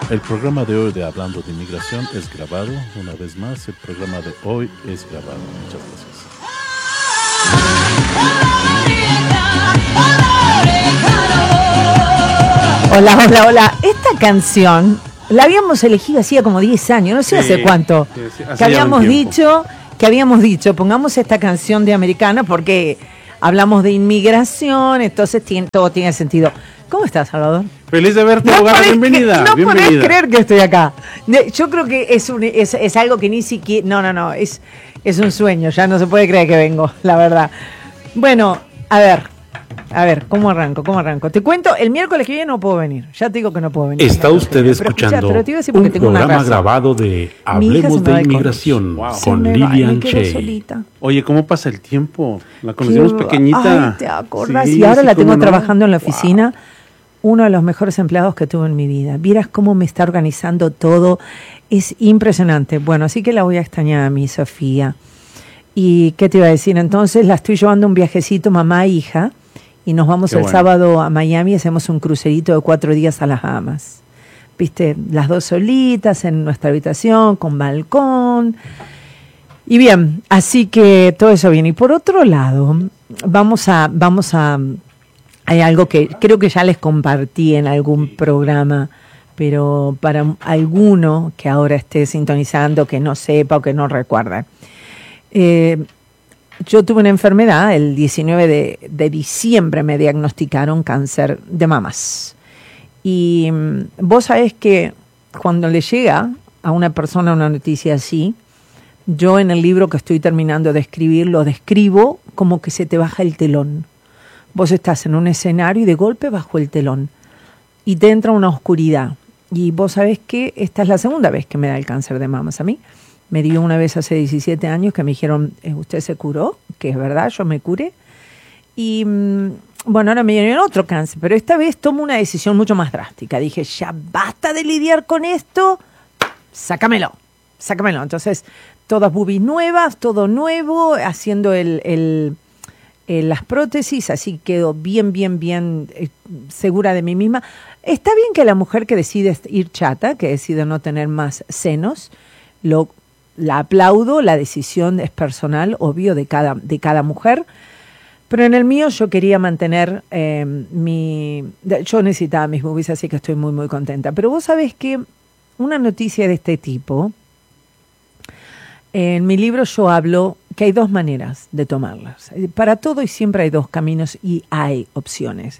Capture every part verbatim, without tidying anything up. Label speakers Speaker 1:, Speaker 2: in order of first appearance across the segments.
Speaker 1: El programa de hoy de Hablando de Inmigración es grabado. Una vez más, el programa de hoy es grabado. Muchas gracias.
Speaker 2: Hola, hola, hola. Esta canción la habíamos elegido hacía como diez años, no sé sí, hace cuánto. Sí, sí, hace que habíamos dicho, que habíamos dicho, pongamos esta canción de Americana porque hablamos de inmigración, entonces tiene, todo tiene sentido. ¿Cómo estás, Salvador?
Speaker 3: Feliz de verte, no abogada, bienvenida.
Speaker 2: Que, no
Speaker 3: bienvenida.
Speaker 2: podés creer que estoy acá. Yo creo que es, un, es, es algo que ni siquiera... No, no, no, es, es un sueño, ya no se puede creer que vengo, la verdad. Bueno, a ver, a ver, ¿cómo arranco? ¿Cómo arranco? Te cuento, el miércoles que viene no puedo venir, ya te digo que no puedo venir.
Speaker 3: Está usted pero escuchando pero escucha, pero un programa grabado de Hablemos de Inmigración wow. con Lilian Che.
Speaker 1: Oye, ¿cómo pasa el tiempo? La conocimos Qué... pequeñita.
Speaker 2: Ay, ¿te acordás? Sí, y ahora sí, la tengo no. trabajando en la oficina. Wow. Uno de los mejores empleados que tuve en mi vida. Vieras cómo me está organizando todo. Es impresionante. Bueno, así que la voy a extrañar a mi Sofía. ¿Y qué te iba a decir? Entonces la estoy llevando un viajecito mamá e hija. Y nos vamos qué el bueno. sábado a Miami y hacemos un crucerito de cuatro días a las Bahamas. Viste, las dos solitas en nuestra habitación, con balcón. Y bien, así que todo eso viene. Y por otro lado, vamos a... Vamos a Hay algo que creo que ya les compartí en algún programa, pero para alguno que ahora esté sintonizando, que no sepa o que no recuerde. Eh, yo tuve una enfermedad, el diecinueve de diciembre me diagnosticaron cáncer de mamas. Y vos sabés que cuando le llega a una persona una noticia así, yo en el libro que estoy terminando de escribir lo describo como que se te baja el telón. Vos estás en un escenario y de golpe bajo el telón y te entra una oscuridad. Y vos sabés que esta es la segunda vez que me da el cáncer de mamas a mí. Me dio una vez hace diecisiete años que me dijeron, usted se curó, que es verdad, yo me curé. Y bueno, ahora me dieron otro cáncer, pero esta vez tomo una decisión mucho más drástica. Dije, ya basta de lidiar con esto, sácamelo, sácamelo. Entonces, todas boobies nuevas, todo nuevo, haciendo el... el Eh, las prótesis, así quedo bien, bien, bien eh, segura de mí misma. Está bien que la mujer que decide ir chata, que decide no tener más senos, lo, la aplaudo, la decisión es personal, obvio, de cada, de cada mujer, pero en el mío yo quería mantener eh, mi... Yo necesitaba mis boobies, así que estoy muy, muy contenta. Pero vos sabés que una noticia de este tipo, en mi libro yo hablo que hay dos maneras de tomarlas. Para todo y siempre hay dos caminos y hay opciones.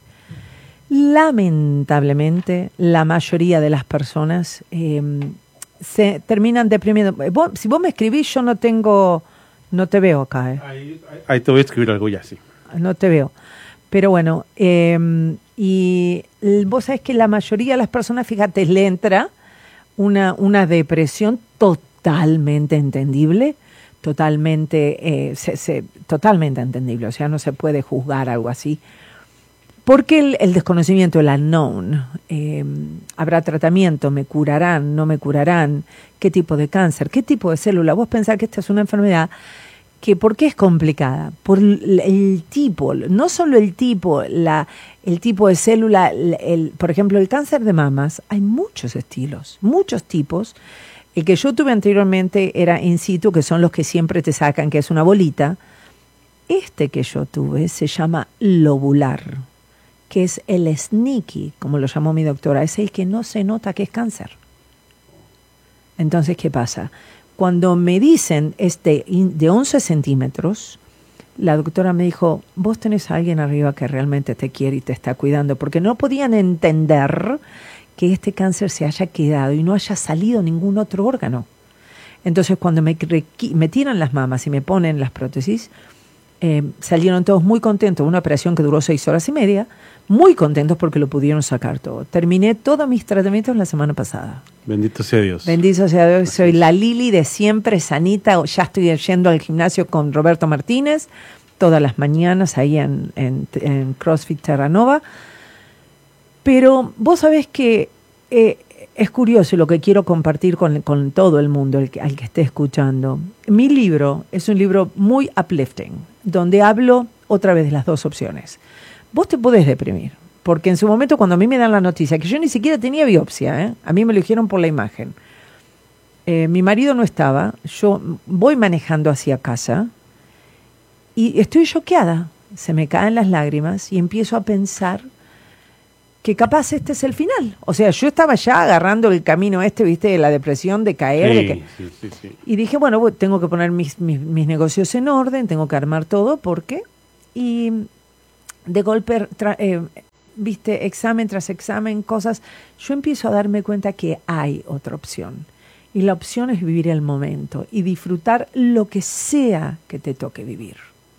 Speaker 2: Lamentablemente, la mayoría de las personas eh, se terminan deprimiendo. Vos, si vos me escribís, yo no tengo, no te veo acá. Eh.
Speaker 3: Ahí, ahí te voy a escribir algo ya, sí.
Speaker 2: No te veo. Pero bueno, eh, y vos sabés que la mayoría de las personas, fíjate, le entra una, una depresión totalmente entendible, totalmente eh, se, se, totalmente entendible, o sea, no se puede juzgar algo así, porque el, el desconocimiento, el unknown, eh, habrá tratamiento, me curarán, no me curarán, qué tipo de cáncer, qué tipo de célula. Vos pensás que esta es una enfermedad que, ¿por qué es complicada? Por el, el tipo, no solo el tipo, la, el tipo de célula, el, el, por ejemplo, el cáncer de mamas, hay muchos estilos, muchos tipos. El que yo tuve anteriormente era in situ, que son los que siempre te sacan, que es una bolita. Este que yo tuve se llama lobular, que es el sneaky, como lo llamó mi doctora, es el que no se nota que es cáncer. Entonces, ¿qué pasa? Cuando me dicen este de once centímetros, la doctora me dijo, vos tenés a alguien arriba que realmente te quiere y te está cuidando, porque no podían entender que este cáncer se haya quedado y no haya salido ningún otro órgano. Entonces, cuando me, me tiran las mamas y me ponen las prótesis, eh, salieron todos muy contentos. Una operación que duró seis horas y media, muy contentos porque lo pudieron sacar todo. Terminé todos mis tratamientos la semana pasada.
Speaker 3: Bendito sea Dios.
Speaker 2: Bendito sea Dios. Soy la Lili de siempre, sanita. Ya estoy yendo al gimnasio con Roberto Martínez todas las mañanas ahí en, en, en CrossFit Terranova. Pero vos sabés que eh, es curioso lo que quiero compartir con, con todo el mundo, el que, al que esté escuchando. Mi libro es un libro muy uplifting, donde hablo otra vez de las dos opciones. Vos te podés deprimir, porque en su momento cuando a mí me dan la noticia, que yo ni siquiera tenía biopsia, ¿eh? A mí me lo dijeron por la imagen. Eh, mi marido no estaba, yo voy manejando hacia casa y estoy choqueada, se me caen las lágrimas y empiezo a pensar que capaz este es el final. O sea, yo estaba ya agarrando el camino este, viste, de la depresión, de caer.
Speaker 3: Sí,
Speaker 2: de que...
Speaker 3: sí, sí, sí.
Speaker 2: Y dije, bueno, tengo que poner mis, mis, mis negocios en orden, tengo que armar todo, porque... Y de golpe, tra- eh, viste, examen tras examen, cosas, yo empiezo a darme cuenta que hay otra opción. Y la opción es vivir el momento y disfrutar lo que sea que te toque vivir.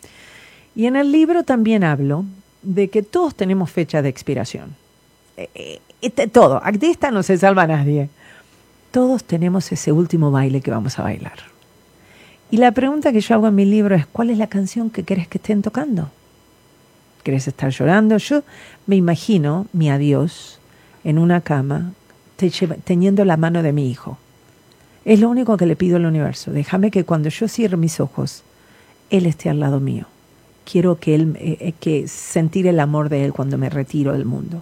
Speaker 2: Y en el libro también hablo de que todos tenemos fecha de expiración. Eh, eh, todo, de esta no se salva nadie. Todos tenemos ese último baile que vamos a bailar. Y la pregunta que yo hago en mi libro es, ¿cuál es la canción que querés que estén tocando? ¿Querés estar llorando? Yo me imagino mi adiós en una cama te lleva, teniendo la mano de mi hijo. Es lo único que le pido al universo. Déjame que cuando yo cierre mis ojos, él esté al lado mío. Quiero que él, eh, que sentir el amor de él cuando me retiro del mundo.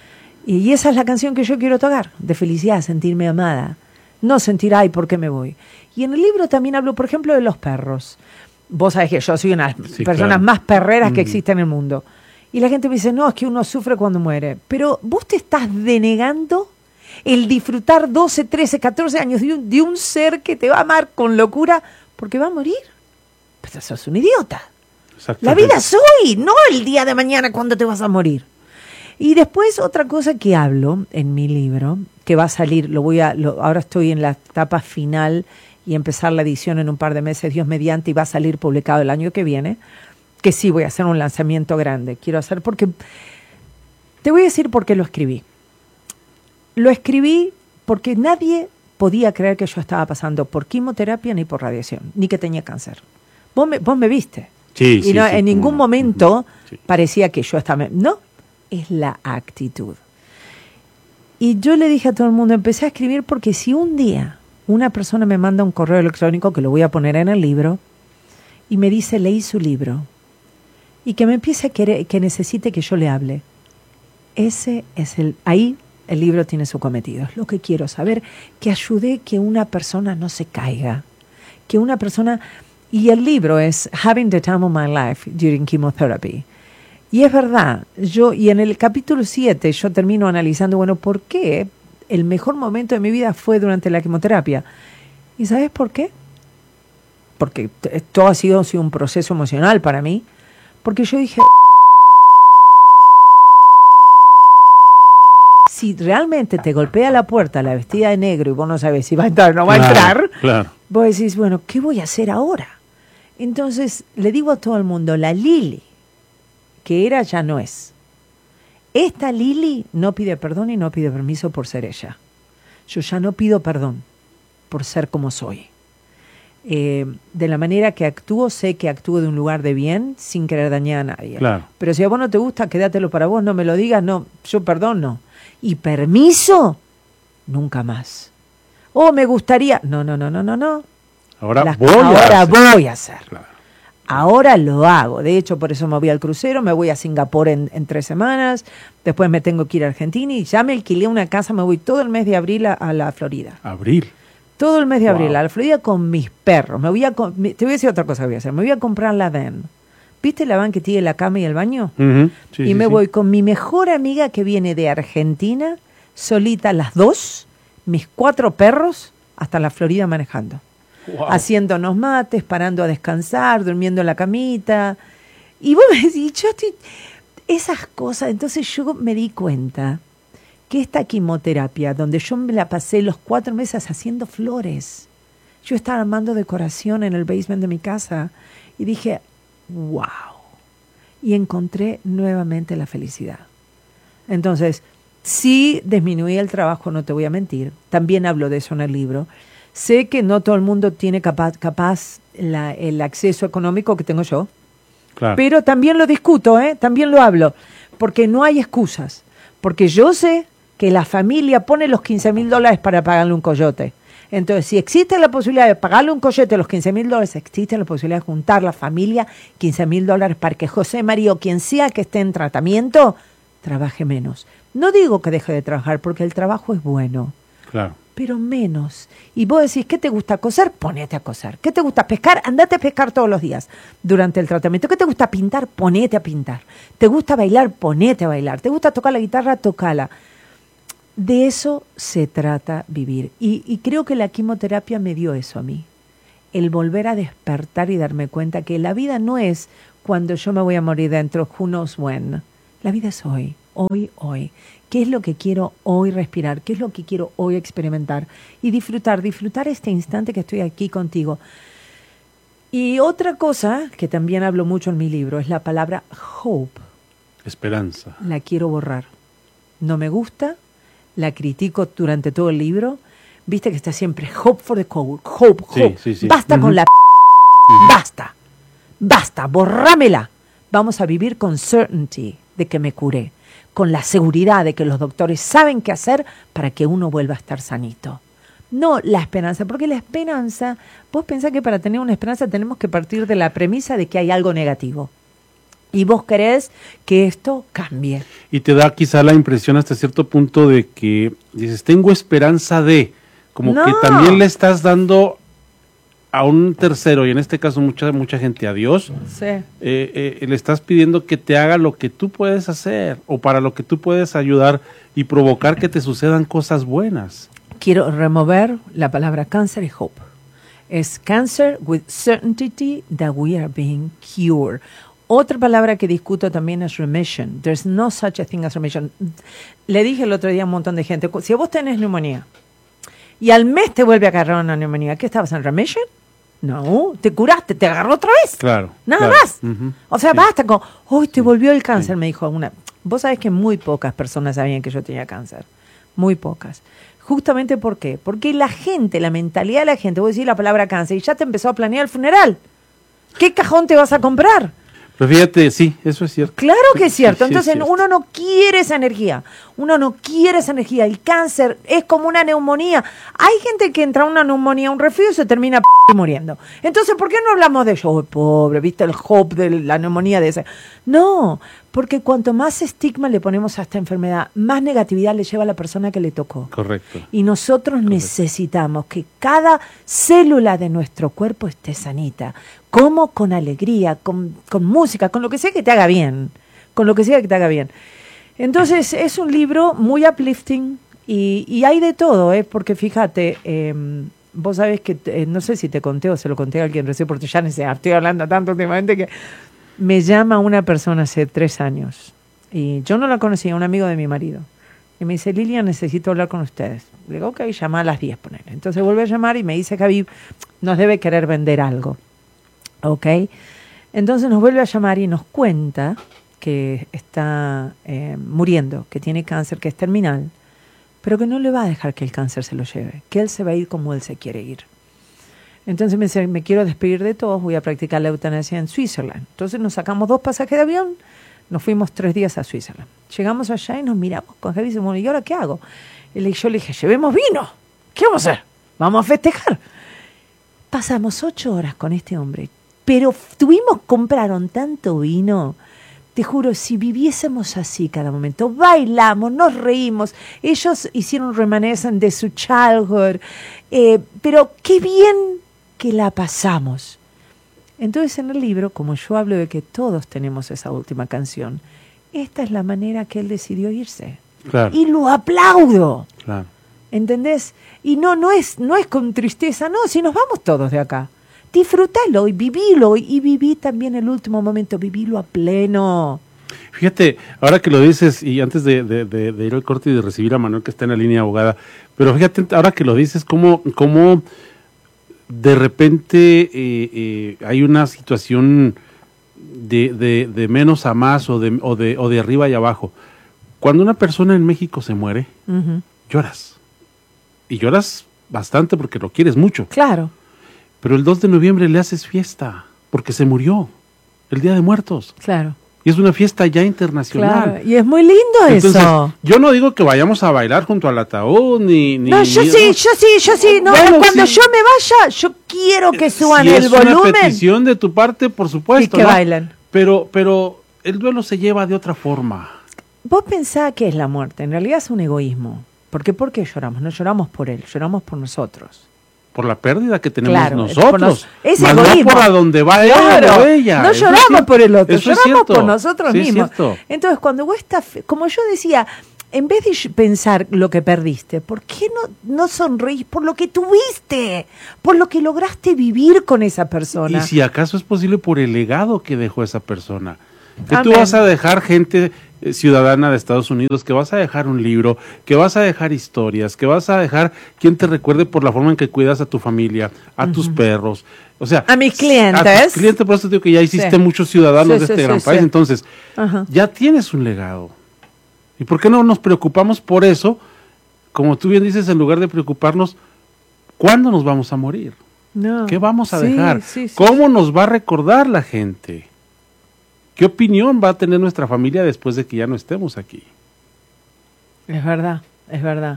Speaker 2: Y esa es la canción que yo quiero tocar, de felicidad, sentirme amada. No sentir, ay, ¿por qué me voy? Y en el libro también hablo, por ejemplo, de los perros. Vos sabés que yo soy una de las sí, personas claro. más perreras que mm. existe en el mundo. Y la gente me dice, no, es que uno sufre cuando muere. Pero vos te estás denegando el disfrutar doce, trece, catorce años de un, de un ser que te va a amar con locura porque va a morir. Pero sos un idiota. La vida es hoy, no el día de mañana cuando te vas a morir. Y después otra cosa que hablo en mi libro, que va a salir, lo voy a, lo, ahora estoy en la etapa final y empezar la edición en un par de meses, Dios mediante, y va a salir publicado el año que viene, que sí voy a hacer un lanzamiento grande. Quiero hacer porque, te voy a decir por qué lo escribí. Lo escribí porque nadie podía creer que yo estaba pasando por quimioterapia ni por radiación, ni que tenía cáncer. Vos me, vos me viste.
Speaker 3: Sí,
Speaker 2: y
Speaker 3: sí,
Speaker 2: no,
Speaker 3: sí,
Speaker 2: en ningún momento
Speaker 3: sí.
Speaker 2: parecía que yo estaba... No, es la actitud. Y yo le dije a todo el mundo, empecé a escribir porque si un día una persona me manda un correo electrónico, que lo voy a poner en el libro, y me dice, leí su libro, y que me empiece a querer, que necesite que yo le hable, ese es el... Ahí el libro tiene su cometido. Es lo que quiero saber, que ayude que una persona no se caiga, que una persona... Y el libro es Having the Time of My Life During Chemotherapy. Y es verdad, yo y en el capítulo siete yo termino analizando, bueno, ¿por qué el mejor momento de mi vida fue durante la quimioterapia? ¿Y sabes por qué? Porque t- todo ha sido, ha sido un proceso emocional para mí. Porque yo dije, si realmente te golpea la puerta la vestida de negro y vos no sabes si va a entrar o no va claro, a entrar,
Speaker 3: claro.
Speaker 2: vos decís, bueno, ¿qué voy a hacer ahora? Entonces, le digo a todo el mundo, la Lili, que era, ya no es. Esta Lili no pide perdón y no pide permiso por ser ella. Yo ya no pido perdón por ser como soy. Eh, de la manera que actúo, sé que actúo de un lugar de bien sin querer dañar a nadie.
Speaker 3: Claro.
Speaker 2: Pero si a vos no te gusta, quédatelo para vos, no me lo digas, no, yo perdón, no. Y permiso, nunca más. Oh, me gustaría, no, no, no, no, no, no.
Speaker 3: Ahora,
Speaker 2: Las,
Speaker 3: voy,
Speaker 2: ahora
Speaker 3: a
Speaker 2: voy a hacer.
Speaker 3: Claro.
Speaker 2: Ahora lo hago. De hecho, por eso me voy al crucero, me voy a Singapur en, en tres semanas, después me tengo que ir a Argentina y ya me alquilé una casa, me voy todo el mes de abril a, a la Florida.
Speaker 3: ¿Abril?
Speaker 2: Todo el mes de
Speaker 3: Wow.
Speaker 2: abril a la Florida con mis perros. Me voy a, te voy a decir otra cosa que voy a hacer. Me voy a comprar la van. ¿Viste la van que tiene la cama y el baño?
Speaker 3: Uh-huh. Sí,
Speaker 2: y
Speaker 3: sí,
Speaker 2: me
Speaker 3: sí.
Speaker 2: voy con mi mejor amiga que viene de Argentina, solita las dos, mis cuatro perros, hasta la Florida manejando.
Speaker 3: Wow.
Speaker 2: Haciéndonos mates, parando a descansar, durmiendo en la camita. Y vos me decís, yo estoy... Esas cosas, entonces yo me di cuenta que esta quimioterapia, donde yo me la pasé los cuatro meses haciendo flores, yo estaba armando decoración en el basement de mi casa y dije, wow. Y encontré nuevamente la felicidad. Entonces, sí disminuí el trabajo, no te voy a mentir. También hablo de eso en el libro. Sé que no todo el mundo tiene capaz, capaz la, el acceso económico que tengo yo.
Speaker 3: Claro.
Speaker 2: Pero también lo discuto, ¿eh? También lo hablo. Porque no hay excusas. Porque yo sé que la familia pone los quince mil dólares para pagarle un coyote. Entonces, si existe la posibilidad de pagarle un coyote los quince mil dólares, existe la posibilidad de juntar la familia quince mil dólares para que José María o quien sea que esté en tratamiento trabaje menos. No digo que deje de trabajar, porque el trabajo es bueno.
Speaker 1: Claro.
Speaker 2: Pero menos. Y vos decís, ¿qué te gusta coser? Ponete a coser. ¿Qué te gusta pescar? Andate a pescar todos los días durante el tratamiento. ¿Qué te gusta pintar? Ponete a pintar. ¿Te gusta bailar? Ponete a bailar. ¿Te gusta tocar la guitarra? Tócala. De eso se trata vivir. Y, y creo que la quimioterapia me dio eso a mí. El volver a despertar y darme cuenta que la vida no es cuando yo me voy a morir dentro, who knows when. La vida es hoy, hoy, hoy. ¿Qué es lo que quiero hoy respirar? ¿Qué es lo que quiero hoy experimentar? Y disfrutar, disfrutar este instante que estoy aquí contigo. Y otra cosa que también hablo mucho en mi libro es la palabra hope.
Speaker 1: Esperanza.
Speaker 2: La quiero borrar. No me gusta, la critico durante todo el libro. Viste que está siempre hope for the cold, hope, hope.
Speaker 1: Sí, sí, sí.
Speaker 2: Basta uh-huh. con la p***, uh-huh. basta, basta, borrámela. Vamos a vivir con certainty de que me curé, con la seguridad de que los doctores saben qué hacer para que uno vuelva a estar sanito. No la esperanza, porque la esperanza, vos pensás que para tener una esperanza tenemos que partir de la premisa de que hay algo negativo. Y vos querés que esto cambie.
Speaker 1: Y te da quizá la impresión hasta cierto punto de que dices, tengo esperanza de, como
Speaker 2: no.
Speaker 1: que también le estás dando a un tercero, y en este caso mucha mucha gente a Dios,
Speaker 2: sí.
Speaker 1: eh, eh, le estás pidiendo que te haga lo que tú puedes hacer, o para lo que tú puedes ayudar y provocar que te sucedan cosas buenas.
Speaker 2: Quiero remover la palabra cáncer y hope. Es cancer with certainty that we are being cured. Otra palabra que discuto también es remission. There's no such a thing as remission. Le dije el otro día a un montón de gente, si vos tenés neumonía y al mes te vuelve a agarrar una neumonía, ¿qué estabas en remission? No, te curaste, te agarró otra vez.
Speaker 1: Claro.
Speaker 2: Nada
Speaker 1: claro.
Speaker 2: más.
Speaker 1: Uh-huh.
Speaker 2: O sea,
Speaker 1: sí.
Speaker 2: basta con, hoy te
Speaker 1: sí.
Speaker 2: volvió el cáncer,
Speaker 1: sí.
Speaker 2: me dijo una. Vos sabés que muy pocas personas sabían que yo tenía cáncer. Muy pocas. Justamente ¿por qué? Porque la gente, la mentalidad de la gente, vos decís la palabra cáncer y ya te empezó a planear el funeral. ¿Qué cajón te vas a comprar?
Speaker 1: Pero fíjate, sí, eso es cierto.
Speaker 2: Claro que es cierto.
Speaker 1: Sí, sí,
Speaker 2: Entonces
Speaker 1: es cierto.
Speaker 2: uno no quiere esa energía. Uno no quiere esa energía. El cáncer es como una neumonía. Hay gente que entra a una neumonía, un resfrío y se termina p muriendo. Entonces, ¿por qué no hablamos de ello? Oh, pobre, ¿viste el hope de la neumonía de ese? No, porque cuanto más estigma le ponemos a esta enfermedad, más negatividad le lleva a la persona que le tocó.
Speaker 1: Correcto.
Speaker 2: Y nosotros Correcto. necesitamos que cada célula de nuestro cuerpo esté sanita. Como con alegría, con, con música, con lo que sea que te haga bien. Con lo que sea que te haga bien. Entonces, es un libro muy uplifting y, y hay de todo, ¿eh? Porque fíjate, eh, vos sabés que, eh, no sé si te conté o se lo conté a alguien recién, porque ya no sé, estoy hablando tanto últimamente que me llama una persona hace tres años y yo no la conocía, un amigo de mi marido. Y me dice, Lilian, necesito hablar con ustedes. Le digo, ok, llama a las diez, ponele. Entonces vuelve a llamar y me dice, Javi, nos debe querer vender algo. Ok, entonces nos vuelve a llamar y nos cuenta que está eh, muriendo, que tiene cáncer, que es terminal, pero que no le va a dejar que el cáncer se lo lleve, que él se va a ir como él se quiere ir. Entonces me dice, me quiero despedir de todos, voy a practicar la eutanasia en Suiza. Entonces nos sacamos dos pasajes de avión, nos fuimos tres días a Suiza. Llegamos allá y nos miramos con Javi y decimos, ¿y ahora qué hago? Y yo le dije, llevemos vino, ¿qué vamos a hacer? Vamos a festejar. Pasamos ocho horas con este hombre, pero tuvimos, compraron tanto vino, te juro, si viviésemos así cada momento, bailamos, nos reímos, ellos hicieron reminiscence de su childhood, eh, pero qué bien que la pasamos. Entonces en el libro, como yo hablo de que todos tenemos esa última canción, esta es la manera que él decidió irse.
Speaker 1: Claro.
Speaker 2: Y lo aplaudo.
Speaker 1: Claro.
Speaker 2: ¿Entendés? Y no, no es, no es con tristeza, no, si nos vamos todos de acá. Disfrútalo y vivilo y viví también el último momento, vivilo a pleno.
Speaker 1: Fíjate, ahora que lo dices y antes de, de, de, de ir al corte y de recibir a Manuel que está en la línea abogada, pero fíjate, ahora que lo dices, cómo, cómo de repente eh, eh, hay una situación de, de, de menos a más o de, o, de, o de arriba y abajo. Cuando una persona en México se muere, uh-huh. lloras. Y lloras bastante porque lo quieres mucho.
Speaker 2: Claro.
Speaker 1: Pero el dos de noviembre le haces fiesta, porque se murió, el Día de Muertos.
Speaker 2: Claro.
Speaker 1: Y es una fiesta ya internacional.
Speaker 2: Claro, y es muy lindo. Entonces, eso.
Speaker 1: Yo no digo que vayamos a bailar junto al ataúd, ni... ni
Speaker 2: no, yo
Speaker 1: ni,
Speaker 2: sí,
Speaker 1: no.
Speaker 2: yo sí, yo sí. No,
Speaker 1: bueno,
Speaker 2: cuando
Speaker 1: sí.
Speaker 2: yo me vaya, yo quiero que suban
Speaker 1: si
Speaker 2: el
Speaker 1: es
Speaker 2: volumen.
Speaker 1: Es una petición de tu parte, por supuesto.
Speaker 2: Y que
Speaker 1: ¿no?
Speaker 2: bailen.
Speaker 1: Pero, pero el duelo se lleva de otra forma.
Speaker 2: vos pensás que es la muerte, en realidad es un egoísmo. ¿Por qué? ¿Por qué lloramos? No lloramos por él, lloramos por nosotros.
Speaker 1: Por la pérdida que tenemos
Speaker 2: claro,
Speaker 1: nosotros.
Speaker 2: Es,
Speaker 1: es
Speaker 2: egoísmo.
Speaker 1: No por a donde va
Speaker 2: claro,
Speaker 1: ella o ella.
Speaker 2: No
Speaker 1: eso
Speaker 2: lloramos
Speaker 1: es,
Speaker 2: por el otro,
Speaker 1: eso
Speaker 2: lloramos por nosotros
Speaker 1: sí,
Speaker 2: mismos. Entonces, cuando vos estás, como yo decía, en vez de pensar lo que perdiste, ¿por qué no, no sonreís por lo que tuviste? Por lo que lograste vivir con esa persona.
Speaker 1: Y si acaso es posible por el legado que dejó esa persona. Que
Speaker 2: Amén.
Speaker 1: Tú vas a dejar gente eh, ciudadana de Estados Unidos, que vas a dejar un libro, que vas a dejar historias, que vas a dejar quien te recuerde por la forma en que cuidas a tu familia, a uh-huh. tus perros, o sea,
Speaker 2: a mis clientes.
Speaker 1: A tus clientes, por eso te digo que ya hiciste sí. muchos ciudadanos sí, de este sí, gran sí, país, sí. entonces uh-huh. ya tienes un legado. ¿Y por qué no nos preocupamos por eso? Como tú bien dices, en lugar de preocuparnos, ¿cuándo nos vamos a morir?
Speaker 2: No.
Speaker 1: ¿Qué vamos a
Speaker 2: sí,
Speaker 1: dejar?
Speaker 2: Sí, sí,
Speaker 1: ¿Cómo sí. nos va a recordar la gente? ¿Qué opinión va a tener nuestra familia después de que ya no estemos aquí?
Speaker 2: Es verdad, es verdad.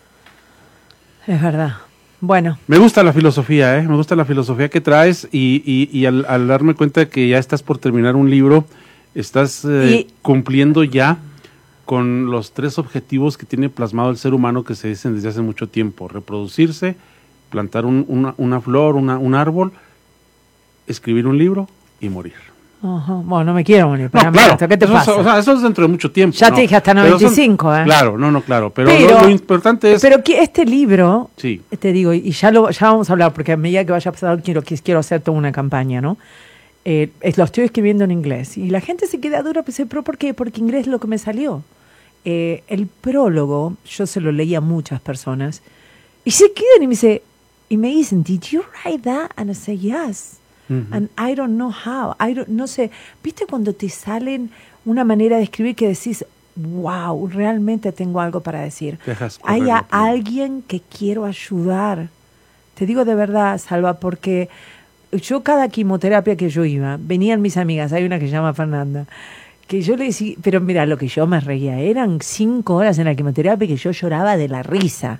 Speaker 2: Es verdad. Bueno.
Speaker 1: Me gusta la filosofía, ¿eh? Me gusta la filosofía que traes y, y, y al, al darme cuenta de que ya estás por terminar un libro, estás eh, y... cumpliendo ya con los tres objetivos que tiene plasmado el ser humano que se dicen desde hace mucho tiempo: reproducirse, plantar un, una, una flor, una, un árbol, escribir un libro y morir.
Speaker 2: Uh-huh. Bueno, no me quiero morir.
Speaker 1: No, claro,
Speaker 2: ¿qué te
Speaker 1: eso
Speaker 2: pasa?
Speaker 1: Es, o sea, eso es dentro de mucho tiempo.
Speaker 2: Ya
Speaker 1: ¿no?
Speaker 2: te dije hasta noventa y cinco,
Speaker 1: son,
Speaker 2: ¿eh?
Speaker 1: Claro, no, no, claro. Pero,
Speaker 2: pero
Speaker 1: lo, lo importante es...
Speaker 2: Pero que este libro,
Speaker 1: sí.
Speaker 2: te digo, y ya lo ya vamos a hablar, porque a medida que vaya pasando quiero, quiero hacer toda una campaña, ¿no? Eh, es, lo estoy escribiendo en inglés. Y la gente se queda dura, pues, ¿pero por qué? Porque inglés es lo que me salió. Eh, el prólogo, yo se lo leí a muchas personas, y se quedan y me, dice, y me dicen, ¿Did you write that? And I say, yes. Uh-huh. And I don't know how. I don't, no sé, ¿viste cuando te salen una manera de escribir que decís, wow, realmente tengo algo para decir? Hay a alguien que quiero ayudar. Te digo de verdad, Salva, porque yo cada quimioterapia que yo iba, venían mis amigas, hay una que se llama Fernanda, que yo le decía, pero mira, lo que yo me reía, eran cinco horas en la quimioterapia que yo lloraba de la risa.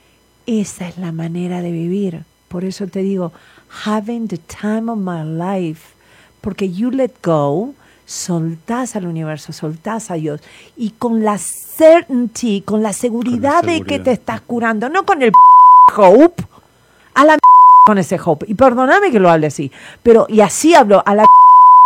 Speaker 2: Esa es la manera de vivir. Por eso te digo, having the time of my life, porque you let go, soltás al universo, soltás a Dios, y con la certainty, con la seguridad, con la seguridad. de que te estás curando, no con el hope, a la con ese hope, y perdóname que lo hable así, pero, y así hablo, a la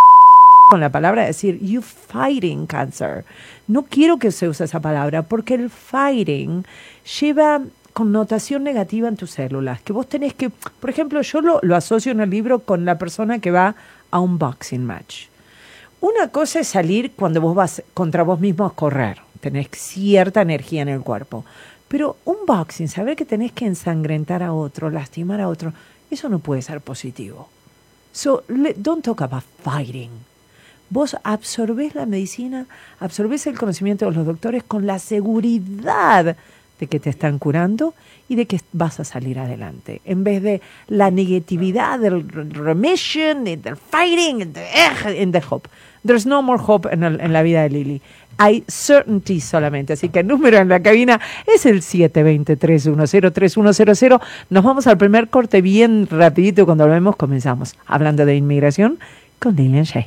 Speaker 2: con la palabra de decir, you fighting cancer. No quiero que se use esa palabra, porque el fighting lleva connotación negativa en tus células, que vos tenés que, por ejemplo, yo lo, lo asocio en el libro con la persona que va a un boxing match. Una cosa es salir cuando vos vas contra vos mismo a correr, tenés cierta energía en el cuerpo, pero un boxing, saber que tenés que ensangrentar a otro, lastimar a otro, eso no puede ser positivo. So, don't talk about fighting. Vos absorbés la medicina, absorbés el conocimiento de los doctores con la seguridad de que te están curando y de que vas a salir adelante, en vez de la negatividad del remission, del fighting, and the, and the hope. There's no more hope en, el, en la vida de Lili. Hay certainty solamente. Así que el número en la cabina es el siete dos cero, tres uno cero, tres uno cero cero. Nos vamos al primer corte bien rapidito. Cuando volvemos comenzamos hablando de inmigración con Lilian Shay.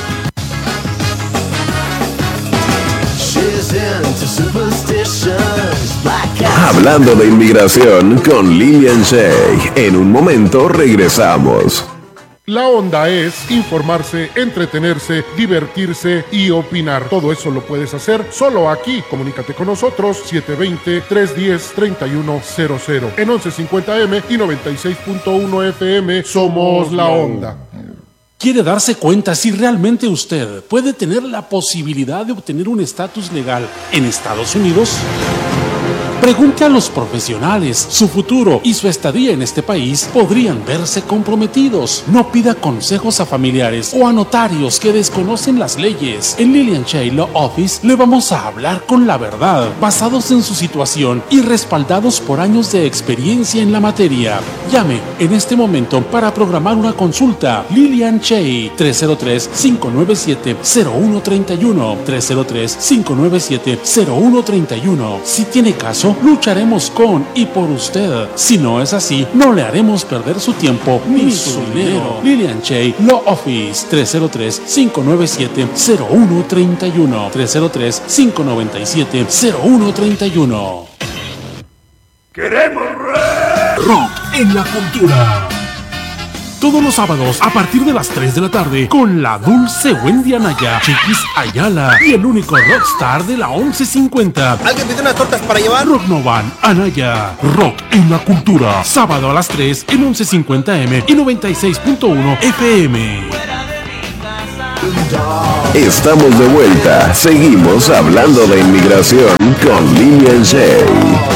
Speaker 3: Hablando de inmigración con Lilian Shay. En un momento regresamos.
Speaker 4: La onda es informarse, entretenerse, divertirse y opinar. Todo eso lo puedes hacer solo aquí. Comunícate con nosotros siete dos cero, tres uno cero, tres uno cero cero. En once cincuenta eme y noventa y seis punto uno efe eme somos La Onda.
Speaker 5: ¿Quiere darse cuenta si realmente usted puede tener la posibilidad de obtener un estatus legal en Estados Unidos? Pregunte a los profesionales. Su futuro y su estadía en este país podrían verse comprometidos. No pida consejos a familiares o a notarios que desconocen las leyes. En Lilian Shay Law Office le vamos a hablar con la verdad, basados en su situación y respaldados por años de experiencia en la materia. Llame en este momento para programar una consulta. Lilian Shay, tres cero tres, cinco nueve siete, cero uno tres uno, tres cero tres, cinco nueve siete, cero uno tres uno. Si tiene caso, eso, lucharemos con y por usted. Si no es así, no le haremos perder su tiempo ni su dinero. Lilian Che, Law Office, tres cero tres, cinco nueve siete, cero uno tres uno, tres cero tres, cinco nueve siete, cero uno tres uno.
Speaker 6: ¡Queremos rock! Rock en la cultura.
Speaker 5: Todos los sábados a partir de las tres de la tarde con la dulce Wendy Anaya, Chiquis Ayala y el único rockstar de la once cincuenta.
Speaker 7: ¿Alguien pide unas tortas para llevar?
Speaker 5: Rock Novan, Anaya, Rock en la cultura. Sábado a las tres en once cincuenta eme y noventa y seis punto uno efe eme.
Speaker 8: Estamos de vuelta. Seguimos hablando de inmigración con Lilian Che.